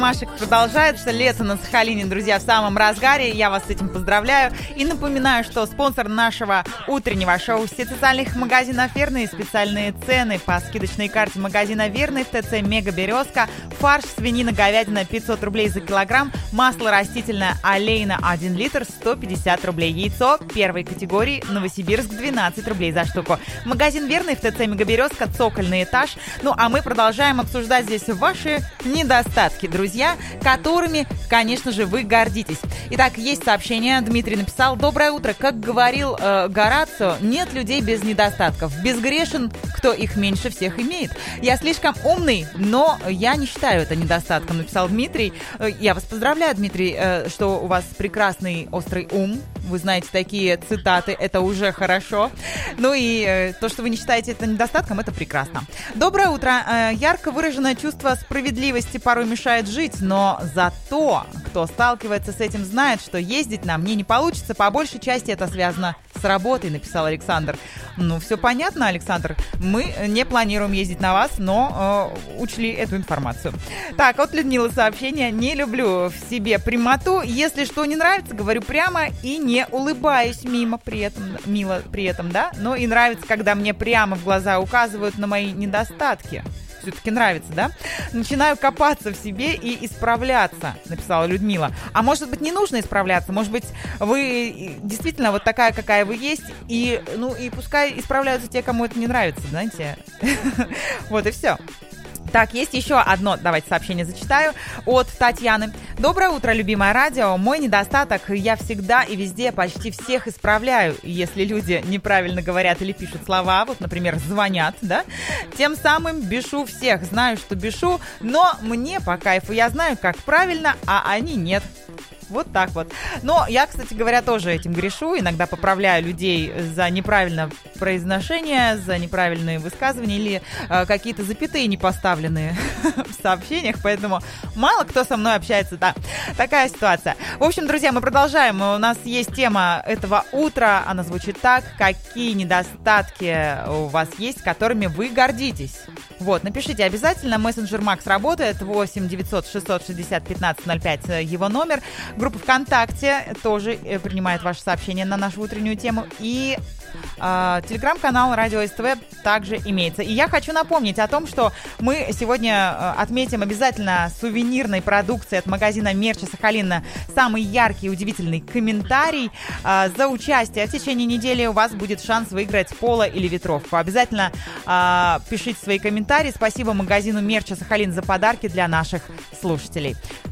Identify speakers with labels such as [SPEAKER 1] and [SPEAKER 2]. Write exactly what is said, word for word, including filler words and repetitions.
[SPEAKER 1] Машек продолжается. Лето на Сахалине, друзья, в самом разгаре. Я вас с этим поздравляю. И напоминаю, что спонсор нашего утреннего шоу — сеть социальных магазинов «Верный». Специальные цены по скидочной карте магазина «Верный» в ТЦ «Мега Березка». Фарш, свинина, говядина пятьсот рублей за килограмм. Масло растительное олейна один литр сто пятьдесят рублей. Яйцо первой категории Новосибирск двенадцать рублей за штуку. Магазин «Верный» в ТЦ «Мега Березка», цокольный этаж. Ну а мы продолжаем обсуждать здесь ваши недостатки, друзья. Друзья, которыми, конечно же, вы гордитесь. Итак, есть сообщение. Дмитрий написал: доброе утро. Как говорил э, Горацио, нет людей без недостатков. Безгрешен, кто их меньше всех имеет. Я слишком умный, но я не считаю это недостатком, написал Дмитрий. Э, я вас поздравляю, Дмитрий, э, что у вас прекрасный острый ум. Вы знаете такие цитаты, это уже хорошо. Ну и э, то, что вы не считаете это недостатком, это прекрасно. Доброе утро. Э, ярко выраженное чувство справедливости порой мешает жить. Но зато, кто сталкивается с этим, знает, что ездить нам мне не получится. По большей части это связано с работой, написал Александр. Ну, все понятно, Александр. Мы не планируем ездить на вас, но э, учли эту информацию. Так, от Людмилы сообщение. Не люблю в себе прямоту. Если что не нравится, говорю прямо и не улыбаюсь мимо при этом, мило при этом, да? Но и нравится, когда мне прямо в глаза указывают на мои недостатки. Все-таки нравится, да? Начинаю копаться в себе и исправляться, написала Людмила. А может быть, не нужно исправляться? Может быть, вы действительно вот такая, какая вы есть, и, ну, и пускай исправляются те, кому это не нравится, знаете? Вот и все. Так, есть еще одно, давайте сообщение зачитаю, от Татьяны. Доброе утро, любимое радио. Мой недостаток: я всегда и везде почти всех исправляю. Если люди неправильно говорят или пишут слова, вот, например, звонят, да, тем самым бешу всех. Знаю, что бешу, но мне по кайфу. Я знаю, как правильно, а они нет. Вот так вот. Но я, кстати говоря, тоже этим грешу. Иногда поправляю людей за неправильное произношение, за неправильные высказывания или э, какие-то запятые не поставленные в сообщениях. Поэтому мало кто со мной общается. Да, такая ситуация. В общем, друзья, мы продолжаем. У нас есть тема этого утра. Она звучит так: какие недостатки у вас есть, которыми вы гордитесь? Вот, напишите обязательно. Мессенджер Макс работает. восемь девятьсот шестьсот шестьдесят пятнадцать ноль пять его номер. Группа ВКонтакте тоже принимает ваши сообщения на нашу утреннюю тему. И э, телеграм-канал Радио СТВ также имеется. И я хочу напомнить о том, что мы сегодня отметим обязательно сувенирной продукции от магазина Мерча Сахалина самый яркий и удивительный комментарий. Э, за участие в течение недели у вас будет шанс выиграть поло или ветровку. Обязательно э, пишите свои комментарии. Спасибо магазину Мерча Сахалин за подарки для наших слушателей.